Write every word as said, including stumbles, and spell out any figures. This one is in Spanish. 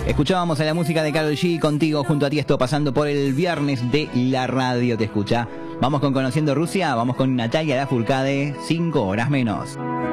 Escuchábamos a la música de Karol G, Contigo junto a ti, esto pasando por el viernes de la radio te escucha. Vamos con Conociendo Rusia, vamos con Natalia Lafourcade, cinco horas menos.